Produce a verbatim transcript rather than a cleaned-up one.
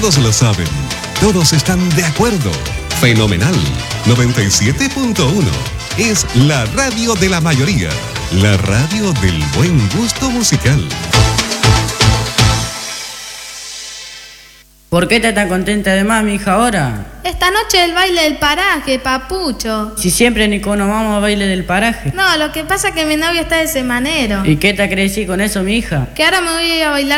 Todos lo saben, todos están de acuerdo. Fenomenal. noventa y siete punto uno es la radio de la mayoría, la radio del buen gusto musical. ¿Por qué estás tan contenta de más, mija, ahora? Esta noche el baile del paraje, papucho. Si siempre ni nos vamos a baile del paraje. No, lo que pasa es que mi novio está de semanero. ¿Y qué te crecí con eso, mija? Que ahora me voy a ir a bailar